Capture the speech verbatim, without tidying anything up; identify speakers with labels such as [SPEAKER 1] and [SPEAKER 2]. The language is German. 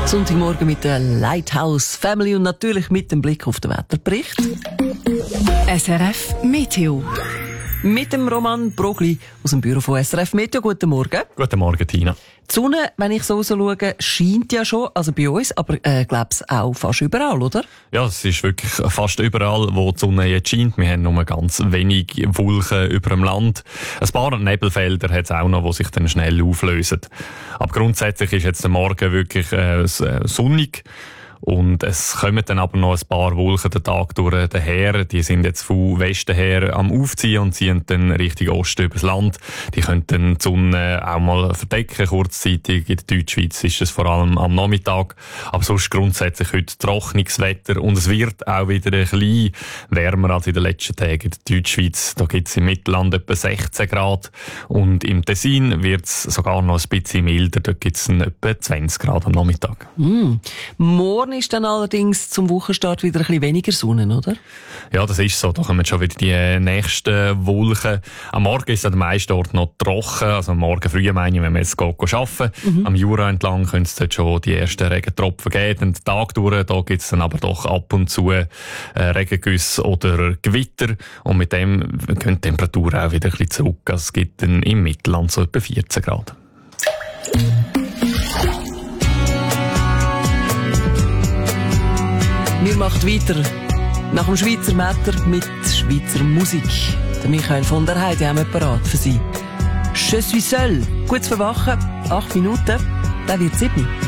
[SPEAKER 1] Sonntagmorgen mit der Lighthouse Family und natürlich mit dem Blick auf den Wetterbericht.
[SPEAKER 2] S R F Meteo.
[SPEAKER 1] Mit dem Roman Brogli aus dem Büro von S R F Meteo. Guten Morgen.
[SPEAKER 3] Guten Morgen, Tina.
[SPEAKER 1] Die Sonne, wenn ich so rausschaue, scheint ja schon, also bei uns, aber äh, glaub's auch fast überall, oder?
[SPEAKER 3] Ja, es ist wirklich fast überall, wo die Sonne jetzt scheint. Wir haben nur ganz wenig Wolken über dem Land. Ein paar Nebelfelder hat es auch noch, die sich dann schnell auflösen. Aber grundsätzlich ist jetzt der Morgen wirklich äh, sonnig. Und es kommen dann aber noch ein paar Wolken den Tag durch daher. Die sind jetzt von Westen her am Aufziehen und ziehen dann Richtung Osten übers Land. Die können dann die Sonne auch mal verdecken, kurzzeitig. In der Deutschschweiz ist es vor allem am Nachmittag. Aber sonst grundsätzlich heute trockenes Wetter. Und es wird auch wieder ein bisschen wärmer als in den letzten Tagen. In der Deutschschweiz, da gibt es im Mittelland etwa sechzehn Grad. Und im Tessin wird es sogar noch ein bisschen milder. Dort gibt es etwa zwanzig Grad am Nachmittag.
[SPEAKER 1] Mm. Morgen ist dann allerdings zum Wochenstart wieder ein bisschen weniger Sonne, oder?
[SPEAKER 3] Ja, das ist so. Da kommen schon wieder die nächsten Wolken. Am Morgen ist es an den meisten Orten noch trocken. Also am Morgen früh, meine ich, wenn wir jetzt arbeiten. Mhm. Am Jura entlang können es dort schon die ersten Regentropfen geben. Den Tag durch, da gibt es dann aber doch ab und zu äh, Regengüsse oder Gewitter. Und mit dem gehen die Temperaturen auch wieder ein bisschen zurück. Also es gibt dann im Mittelland so etwa vierzehn Grad.
[SPEAKER 1] Wir machen weiter nach dem Schweizer Wetter mit Schweizer Musik. Der Michael von der Heide haben wir parat für Sie. Je suis seul. Kurz verwachen, acht Minuten, dann wird sieben.